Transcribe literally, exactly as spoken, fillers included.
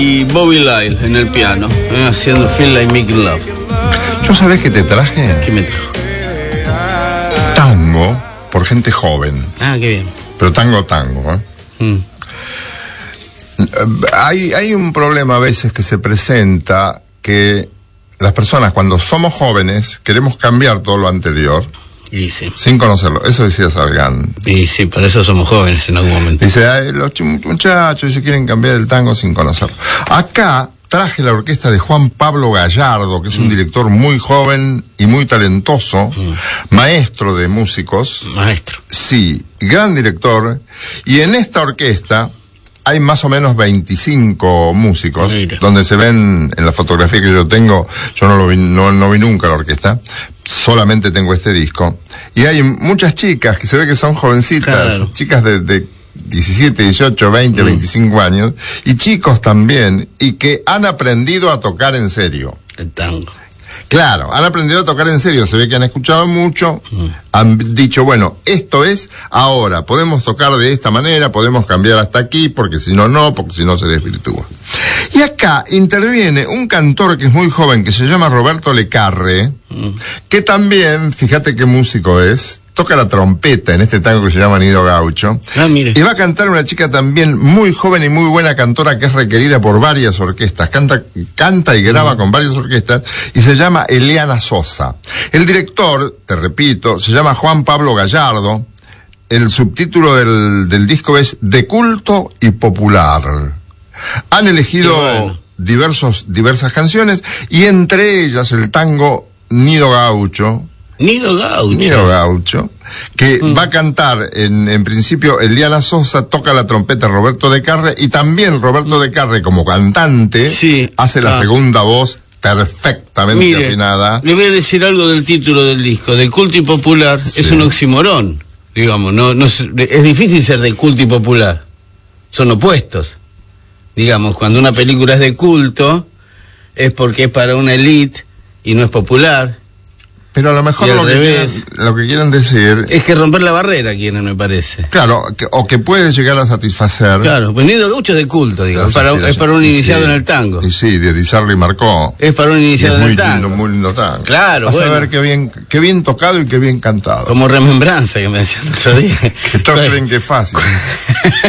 Y Bobby Lyle en el piano, eh, haciendo Feel Like Making Love. ¿Yo sabés qué te traje? ¿Qué me trajo? Tango por gente joven. Ah, qué bien. Pero tango, tango, ¿eh? Mm. Hay, hay un problema a veces que se presenta, que las personas cuando somos jóvenes queremos cambiar todo lo anterior. Y sí. Sin conocerlo. Eso decía Salgán. Y sí, por eso somos jóvenes en algún momento. Dice, ay, los muchachos se quieren cambiar el tango sin conocerlo. Acá traje la orquesta de Juan Pablo Gallardo, que es un mm. director muy joven y muy talentoso, mm. maestro de músicos. Maestro. Sí, gran director. Y en esta orquesta hay más o menos veinticinco músicos. Mira. Donde se ven en la fotografía que yo tengo, yo no lo vi, no, no vi nunca la orquesta, solamente tengo este disco. Y hay muchas chicas que se ve que son jovencitas, claro. Chicas de, de diecisiete, dieciocho, veinte, mm. veinticinco años, y chicos también, y que han aprendido a tocar en serio. El tango. Claro, han aprendido a tocar en serio, se ve que han escuchado mucho, mm. han dicho, bueno, esto es ahora, podemos tocar de esta manera, podemos cambiar hasta aquí, porque si no, no, porque si no se desvirtúa. Y acá interviene un cantor que es muy joven, que se llama Roberto Lecarre, mm. que también, fíjate qué músico es, toca la trompeta en este tango que se llama Nido Gaucho. Ah, mire. Y va a cantar una chica también muy joven y muy buena cantora que es requerida por varias orquestas. Canta, canta y graba mm. con varias orquestas y se llama Eliana Sosa. El director, te repito, se llama Juan Pablo Gallardo. El subtítulo del, del disco es De culto y popular. Han elegido bueno. diversos, diversas canciones y entre ellas el tango Nido Gaucho. Nido Gaucho. Nido Gaucho, que mm. va a cantar, en, en principio, Eliana Sosa, toca la trompeta Roberto Lecarre, y también Roberto mm. Lecarre, como cantante, sí. hace la ah. segunda voz perfectamente Mire, afinada. Le voy a decir algo del título del disco, de culto y popular, sí. Es un oximorón, digamos, no, no es, es difícil ser de culto y popular, son opuestos. Digamos, cuando una película es de culto, es porque es para una élite y no es popular. Pero a lo mejor lo que, quieran, lo que quieren decir... Es que romper la barrera quieren, me parece. Claro, que, o que puede llegar a satisfacer... Claro, pues Nido Gaucho es de culto, digamos, para, es para un iniciado sí, en el tango. Y sí, de Di Sarli Marcó. Es para un iniciado en el tango. Lindo, muy lindo tango. Claro, Vas bueno. a ver qué bien, qué bien tocado y qué bien cantado. Como remembranza que me decían el otro día. Que todos creen que es fácil.